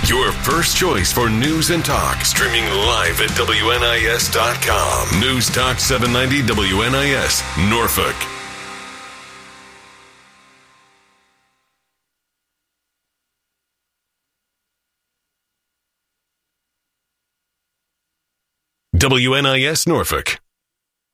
Your first choice for news and talk. Streaming live at WNIS.com. News Talk 790 WNIS, Norfolk. WNIS Norfolk.